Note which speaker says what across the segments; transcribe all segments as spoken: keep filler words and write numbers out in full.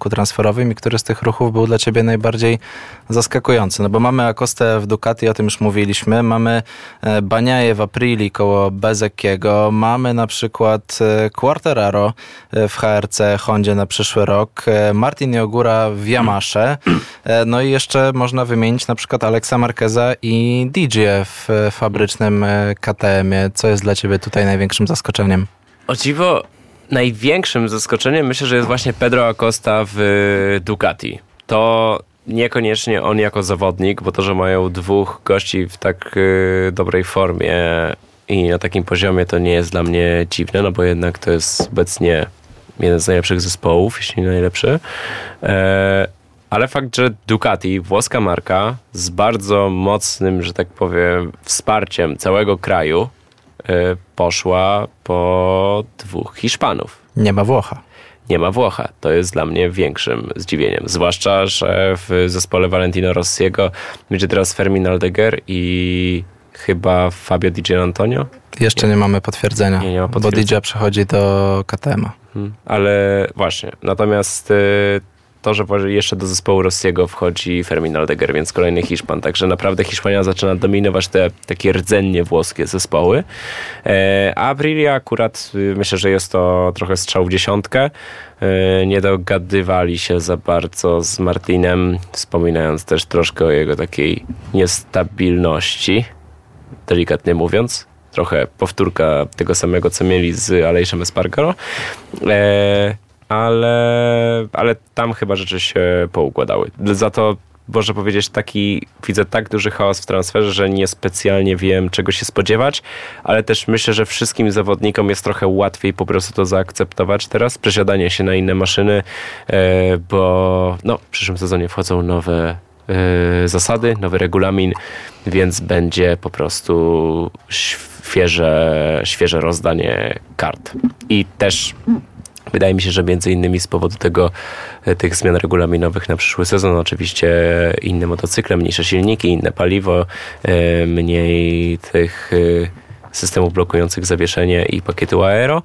Speaker 1: rynku transferowym i który z tych ruchów był dla ciebie najbardziej zaskakujący? No bo mamy Acostę w Ducati, o tym już mówiliśmy, mamy Bagnaia w Aprilia koło Bezzecchiego, mamy na przykład Quartararo w H R C Hondzie na przyszły rok, Martin Ogura w Yamasze, no i jeszcze można wymienić na przykład Alexa Marqueza i D J w fabrycznym K T M-ie. Co jest dla ciebie tutaj największym zaskoczeniem?
Speaker 2: O dziwo, największym zaskoczeniem myślę, że jest właśnie Pedro Acosta w Ducati. To niekoniecznie on jako zawodnik, bo to, że mają dwóch gości w tak y, dobrej formie i na takim poziomie, to nie jest dla mnie dziwne, no bo jednak to jest obecnie jeden z najlepszych zespołów, jeśli nie najlepszy. E, ale fakt, że Ducati, włoska marka z bardzo mocnym, że tak powiem, wsparciem całego kraju, poszła po dwóch Hiszpanów.
Speaker 1: Nie ma Włocha.
Speaker 2: Nie ma Włocha. To jest dla mnie większym zdziwieniem. Zwłaszcza, że w zespole Valentino Rossiego będzie teraz Fermin Aldeguer i chyba Fabio Di Gianantonio.
Speaker 1: Jeszcze nie, nie mamy potwierdzenia, nie, nie ma potwierdzenia, bo D J przechodzi do K T M-a.
Speaker 2: Hmm. Ale właśnie. Natomiast to, że jeszcze do zespołu Rossiego wchodzi Fermin Aldeguer, więc kolejny Hiszpan. Także naprawdę Hiszpania zaczyna dominować te takie rdzennie włoskie zespoły. E, a Aprilia akurat myślę, że jest to trochę strzał w dziesiątkę. E, nie dogadywali się za bardzo z Martinem, wspominając też troszkę o jego takiej niestabilności, delikatnie mówiąc. Trochę powtórka tego samego, co mieli z Aleixem Espargaro. E, Ale, ale tam chyba rzeczy się poukładały. Za to można powiedzieć, taki widzę tak duży chaos w transferze, że niespecjalnie wiem, czego się spodziewać, ale też myślę, że wszystkim zawodnikom jest trochę łatwiej po prostu to zaakceptować teraz, przesiadanie się na inne maszyny, bo no, w przyszłym sezonie wchodzą nowe zasady, nowy regulamin, więc będzie po prostu świeże, świeże rozdanie kart. I też wydaje mi się, że między innymi z powodu tego, tych zmian regulaminowych na przyszły sezon, oczywiście inne motocykle, mniejsze silniki, inne paliwo, mniej tych systemów blokujących zawieszenie i pakietu aero,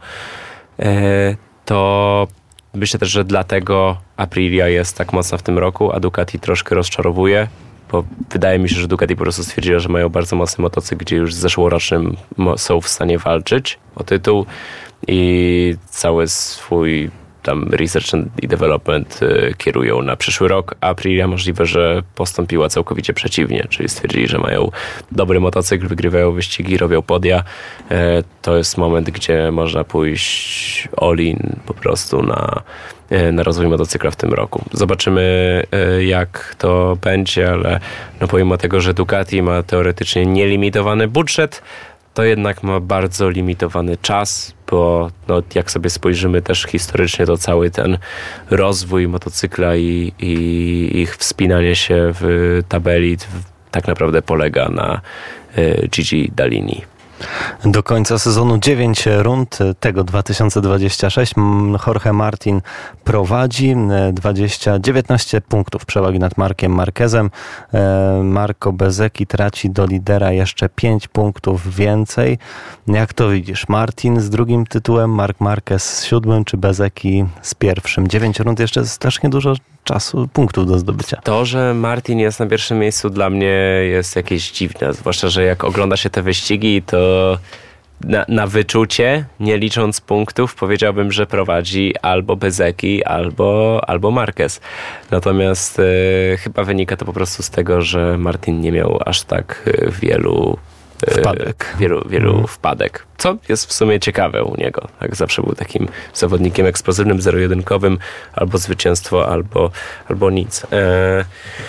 Speaker 2: to myślę też, że dlatego Aprilia jest tak mocna w tym roku, a Ducati troszkę rozczarowuje, bo wydaje mi się, że Ducati po prostu stwierdziła, że mają bardzo mocny motocykl, gdzie już z zeszłorocznym są w stanie walczyć o tytuł i cały swój tam research i development y, kierują na przyszły rok. Aprilia możliwe, że postąpiła całkowicie przeciwnie, czyli stwierdzili, że mają dobry motocykl, wygrywają wyścigi, robią podia. Y, to jest moment, gdzie można pójść all in po prostu na, y, na rozwój motocykla w tym roku. Zobaczymy, y, jak to będzie, ale no pomimo tego, że Ducati ma teoretycznie nielimitowany budżet, to jednak ma bardzo limitowany czas, bo no, jak sobie spojrzymy też historycznie, to cały ten rozwój motocykla i, i ich wspinanie się w tabeli w, tak naprawdę polega na y, Gigi Dall'Igny.
Speaker 3: Do końca sezonu dziewięć rund tego dwa tysiące dwudziestego szóstego. Jorge Martin prowadzi dwadzieścia dziewiętnaście punktów przewagi nad Markiem Marquezem. Marco Bezzecchi traci do lidera jeszcze pięć punktów więcej. Jak to widzisz? Martin z drugim tytułem, Marc Marquez z siódmym, czy Bezzecchi z pierwszym? dziewięć rund jeszcze strasznie dużo czasu, punktów do zdobycia.
Speaker 2: To, że Martin jest na pierwszym miejscu, dla mnie jest jakieś dziwne. Zwłaszcza, że jak ogląda się te wyścigi, to na, na wyczucie, nie licząc punktów, powiedziałbym, że prowadzi albo Bezzecchi, albo, albo Marquez. Natomiast e, chyba wynika to po prostu z tego, że Martin nie miał aż tak wielu
Speaker 3: Wpadek.
Speaker 2: Wielu, wielu hmm. wpadek. Co jest w sumie ciekawe u niego. Tak, zawsze był takim zawodnikiem eksplozywnym, zero-jedynkowym, albo zwycięstwo, albo, albo nic. E,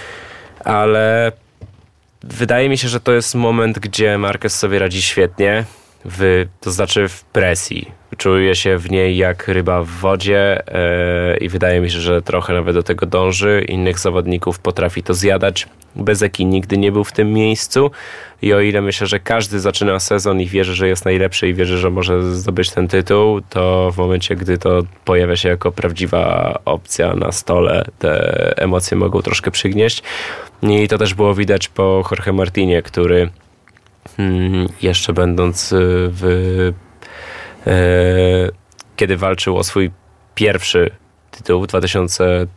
Speaker 2: ale wydaje mi się, że to jest moment, gdzie Marquez sobie radzi świetnie, w, to znaczy w presji. Czuje się w niej jak ryba w wodzie e, i wydaje mi się, że trochę nawet do tego dąży. Innych zawodników potrafi to zjadać. Bezzecchi nigdy nie był w tym miejscu i o ile myślę, że każdy zaczyna sezon i wierzy, że jest najlepszy i wierzy, że może zdobyć ten tytuł, to w momencie, gdy to pojawia się jako prawdziwa opcja na stole, te emocje mogą troszkę przygnieść. I to też było widać po Jorge Martinie, który hmm, jeszcze będąc w kiedy walczył o swój pierwszy tytuł w dwa tysiące